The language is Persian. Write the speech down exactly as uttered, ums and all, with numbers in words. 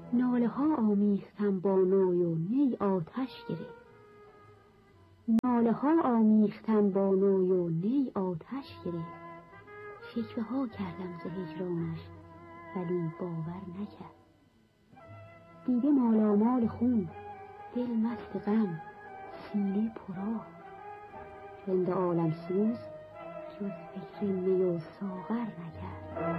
ناله ها آمیختم با نای و نی آتش گرفت. ناله ها آمیختم با نای و نی آتش گرفت. شکوه ها کردم ز هجرانش ولی باور نکرد. دیده مالامال خون، دل مست غم، سینه پرآه. رند عالم سوز جز فکر می و ساغر نکرد.